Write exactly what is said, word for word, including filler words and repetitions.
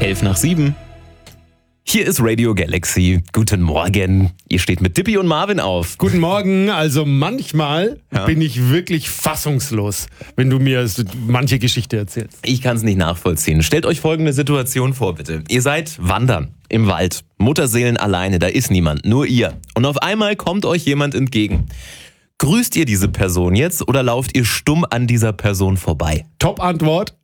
elf nach sieben. Hier ist Radio Galaxy. Guten Morgen. Ihr steht mit Dippy und Marvin auf. Guten Morgen. Also manchmal Ja. bin ich wirklich fassungslos, wenn du mir so manche Geschichte erzählst. Ich kann es nicht nachvollziehen. Stellt euch folgende Situation vor, bitte. Ihr seid wandern im Wald. Mutterseelen alleine, da ist niemand, nur ihr. Und auf einmal kommt euch jemand entgegen. Grüßt ihr diese Person jetzt oder lauft ihr stumm an dieser Person vorbei? Top-Antwort.